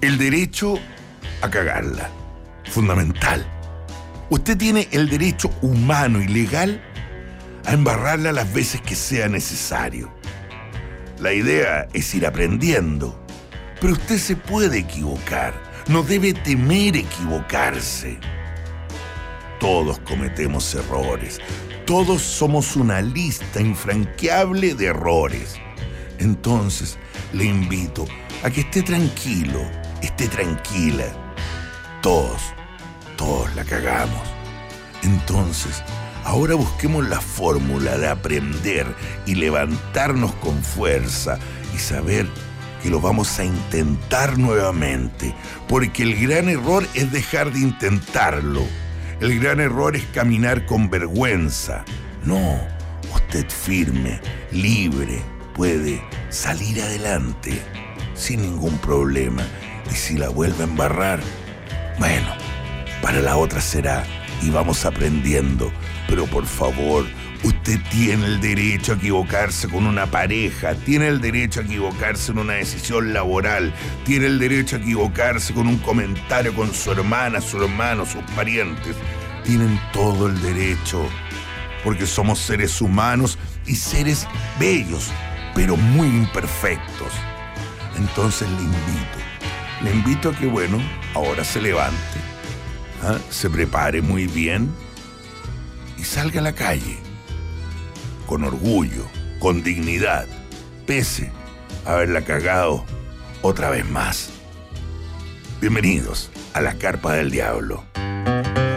El derecho a cagarla. Fundamental. Usted tiene el derecho humano y legal a embarrarla las veces que sea necesario. La idea es ir aprendiendo, pero usted se puede equivocar. No debe temer equivocarse. Todos cometemos errores. Todos somos una lista infranqueable de errores. Entonces, le invito a que esté tranquilo, esté tranquila. Todos la cagamos. Entonces, ahora busquemos la fórmula de aprender y levantarnos con fuerza y saber que lo vamos a intentar nuevamente, porque el gran error es dejar de intentarlo. El gran error es caminar con vergüenza. No, usted firme, libre, puede salir adelante sin ningún problema. Y si la vuelve a embarrar, bueno, para la otra será y vamos aprendiendo. Pero por favor, usted tiene el derecho a equivocarse con una pareja, tiene el derecho a equivocarse en una decisión laboral, tiene el derecho a equivocarse con un comentario con su hermana, su hermano, sus parientes. Tienen todo el derecho, porque somos seres humanos y seres bellos, pero muy imperfectos. Entonces le invito a que, bueno, ahora se levante, se prepare muy bien y salga a la calle, con orgullo, con dignidad, pese a haberla cagado otra vez más. Bienvenidos a la Carpa del Diablo.